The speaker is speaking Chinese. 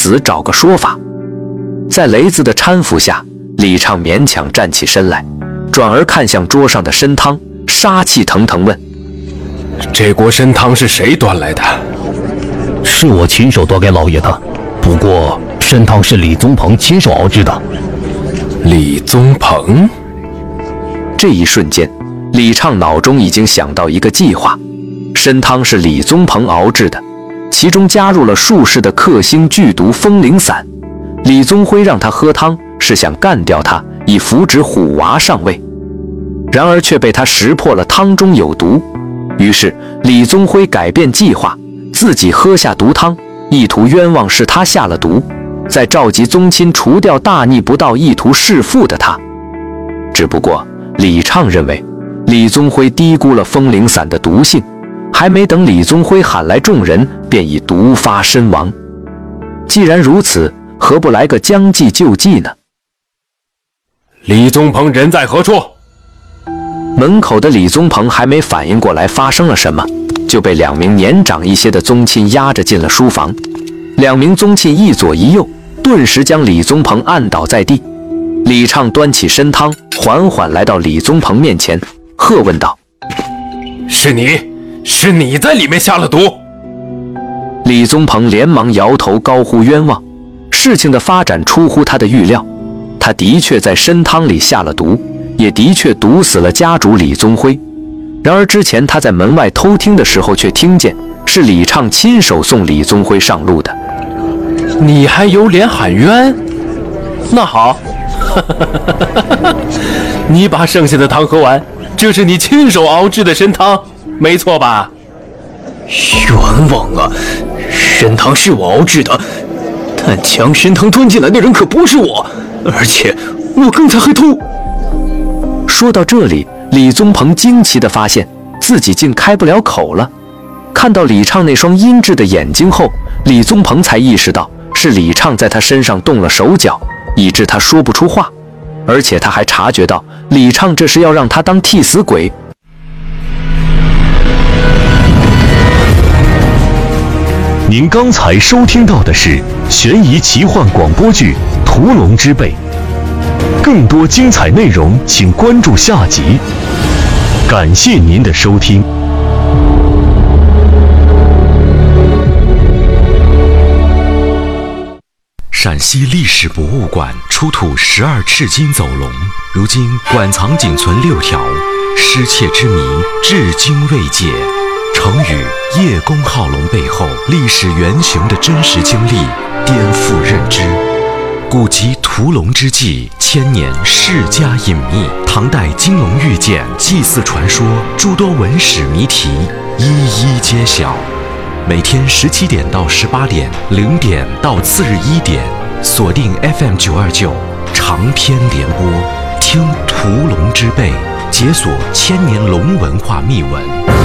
此找个说法。在雷子的搀扶下，李畅勉强站起身来，转而看向桌上的参汤，杀气腾腾问： 这锅参汤是谁端来的？ 是我亲手端给老爷的，不过参汤是李宗鹏亲手熬制的。 李宗鹏？ 这一瞬间，李畅脑中已经想到一个计划，参汤是李宗鹏熬制的，其中加入了数式的克星剧毒风铃散。李宗辉让他喝汤，是想干掉他，以扶植虎娃上位。然而却被他识破了汤中有毒，于是李宗辉改变计划，自己喝下毒汤，意图冤枉是他下了毒，再召集宗亲除掉大逆不道意图弑父的他。只不过李畅认为李宗辉低估了风铃散的毒性，还没等李宗辉喊来众人，便已毒发身亡。既然如此，何不来个将计就计呢？ 李宗鹏人在何处？ 门口的李宗鹏还没反应过来发生了什么，就被2名年长一些的宗亲押着进了书房。2名宗亲一左一右，顿时将李宗鹏按倒在地。李畅端起参汤，缓缓来到李宗鹏面前，喝问道： 是你在里面下了毒？ 李宗鹏连忙摇头，高呼冤枉。事情的发展出乎他的预料，他的确在参汤里下了毒，也的确毒死了家主李宗辉。然而之前他在门外偷听的时候，却听见是李畅亲手送李宗辉上路的。 你还有脸喊冤？那好，你把剩下的汤喝完，这是你亲手熬制的参汤，没错吧？ 冤枉啊！参汤是我熬制的，但将参汤端进来的人可不是我，而且我刚才还偷。 说到这里，李宗鹏惊奇地发现自己竟开不了口了。看到李畅那双阴鸷的眼睛后，李宗鹏才意识到是李畅在他身上动了手脚，以致他说不出话。而且他还察觉到李畅这是要让他当替死鬼。 您刚才收听到的是悬疑奇幻广播剧《屠龙之辈》，更多精彩内容请关注下集。感谢您的收听。 陕西历史博物馆出土12赤金走龙，如今馆藏仅存6条，失窃之谜至今未解。成语叶公好龙背后历史原型的真实经历颠覆认知。古籍《屠龙之纪》千年世家隐秘，唐代金龙玉剑祭祀传说，诸多文史谜题一一揭晓。每天17点到18点，0点到次日1点，锁定 FM929长篇联播，听屠龙之辈，解锁千年龙文化秘闻。